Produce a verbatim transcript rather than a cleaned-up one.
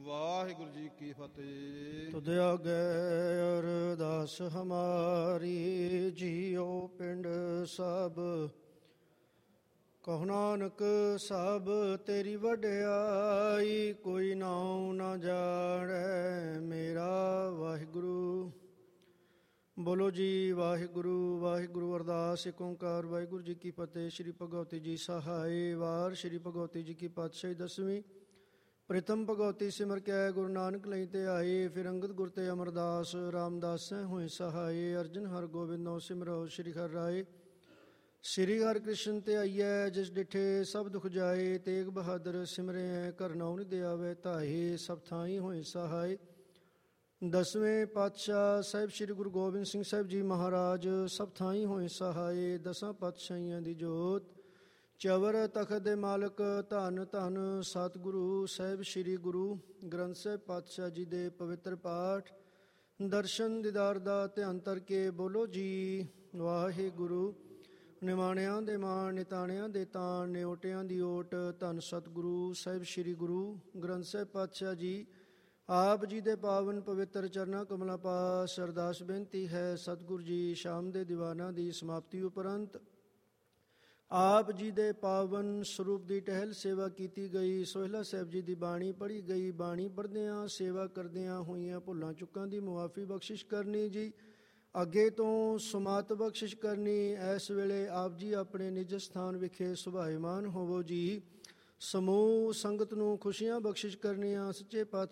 ਵਾਹਿਗੁਰੂ ਜੀ ਕੀ ਫਤਿਹ। ਤੁਧ ਆਗੇ ਅਰਦਾਸ ਹਮਾਰੀ, ਜੀਉ ਪਿੰਡ ਸਭ ਕਹੁ ਨਾਨਕ ਸਭ ਤੇਰੀ ਵਡਿਆਈ, ਕੋਈ ਨਾਉ ਨਾ ਜਾਣੈ ਮੇਰਾ ਵਾਹਿਗੁਰੂ। ਬੋਲੋ ਜੀ ਵਾਹਿਗੁਰੂ ਵਾਹਿਗੁਰੂ। ਅਰਦਾਸ ਏਕ ਓਂਕਾਰ ਵਾਹਿਗੁਰੂ ਜੀ ਕੀ ਫਤਿਹ। ਸ਼੍ਰੀ ਭਗਵਤੀ ਜੀ ਸਹਾਏ। ਵਾਰ ਸ਼੍ਰੀ ਭਗਵਤੀ ਜੀ ਕੀ ਪਾਤਸ਼ਾਹੀ ਦਸਵੀਂ। ਪ੍ਰਿਥਮ ਭਗਵਤੀ ਸਿਮਰ ਕੈ ਗੁਰੂ ਨਾਨਕ ਲਈ ਤੇ ਆਏ, ਫਿਰ ਅੰਗਦ ਗੁਰ ਤੇ ਅਮਰਦਾਸ ਰਾਮਦਾਸ ਹੋਏ ਸਹਾਏ। ਅਰਜਨ ਹਰ ਗੋਬਿੰਦੋ ਸਿਮਰੋ ਸ਼੍ਰੀ ਹਰਿ ਰਾਏ। ਸ਼੍ਰੀ ਹਰਿ ਕ੍ਰਿਸ਼ਨ ਤੇ ਆਈਐ, ਜਿਸ ਡਿਠੇ ਸਭ ਦੁਖ ਜਾਏ। ਤੇਗ ਬਹਾਦਰ ਸਿਮਰੈ, ਘਰ ਨਾਉ ਨਿਧਿ ਆਵੈ ਧਾਏ। ਸਭ ਥਾਈ ਹੋਏ ਸਹਾਏ। ਦਸਵੇਂ ਪਾਤਸ਼ਾਹ ਸਾਹਿਬ ਸ੍ਰੀ ਗੁਰੂ ਗੋਬਿੰਦ ਸਿੰਘ ਸਾਹਿਬ ਜੀ ਮਹਾਰਾਜ ਸਭ ਥਾਈ ਹੋਏ ਸਹਾਏ। ਦਸਾਂ ਪਾਤਸ਼ਾਹੀਆਂ ਦੀ ਜੋਤ, ਚਵਰ ਤਖਤ ਦੇ ਮਾਲਕ ਧੰਨ ਧੰਨ ਸਤਿਗੁਰੂ ਸਾਹਿਬ ਸ੍ਰੀ ਗੁਰੂ ਗ੍ਰੰਥ ਸਾਹਿਬ ਪਾਤਸ਼ਾਹ ਜੀ ਦੇ ਪਵਿੱਤਰ ਪਾਠ ਦਰਸ਼ਨ ਦੀਦਾਰ ਦਾ ਧਿਆਨ ਧਰ ਕੇ ਬੋਲੋ ਜੀ ਵਾਹਿਗੁਰੂ। ਨਿਮਾਣਿਆਂ ਦੇ ਮਾਣ, ਨਿਤਾਣਿਆਂ ਦੇ ਤਾਣ, ਨਿਓਟਿਆਂ ਦੀ ਓਟ, ਧੰਨ ਸਤਿਗੁਰੂ ਸਾਹਿਬ ਸ੍ਰੀ ਗੁਰੂ ਗ੍ਰੰਥ ਸਾਹਿਬ ਪਾਤਸ਼ਾਹ ਜੀ ਆਪ ਜੀ ਦੇ ਪਾਵਨ ਪਵਿੱਤਰ ਚਰਨਾਂ ਕਮਲਾਂ ਪਾਸ ਅਰਦਾਸ ਬੇਨਤੀ ਹੈ। ਸਤਿਗੁਰੂ ਜੀ ਸ਼ਾਮ ਦੇ ਦੀਵਾਨਾਂ ਦੀ ਸਮਾਪਤੀ ਉਪਰੰਤ ਆਪ ਜੀ ਦੇ ਪਾਵਨ ਸਰੂਪ ਦੀ ਟਹਿਲ ਸੇਵਾ ਕੀਤੀ ਗਈ। ਸੋਹਿਲਾ ਸਾਹਿਬ ਜੀ ਦੀ ਬਾਣੀ ਪੜ੍ਹੀ ਗਈ। ਬਾਣੀ ਪੜ੍ਹਦਿਆਂ ਸੇਵਾ ਕਰਦਿਆਂ ਹੋਈਆਂ ਭੁੱਲਾਂ ਚੁੱਕਾਂ ਦੀ ਮੁਆਫੀ ਬਖਸ਼ਿਸ਼ ਕਰਨੀ ਜੀ। ਅੱਗੇ ਤੋਂ ਸੁਮਾਤ ਬਖਸ਼ਿਸ਼ ਕਰਨੀ। ਇਸ ਵੇਲੇ ਆਪ ਜੀ ਆਪਣੇ ਨਿਜ ਸਥਾਨ ਵਿਖੇ ਸੁਭਾਇਮਾਨ ਹੋਵੋ ਜੀ। ਸਮੂਹ ਸੰਗਤ ਨੂੰ ਖੁਸ਼ੀਆਂ ਬਖਸ਼ਿਸ਼ ਕਰਨੀਆਂ। ਸੱਚੇ ਪਾਤਸ਼ਾਹ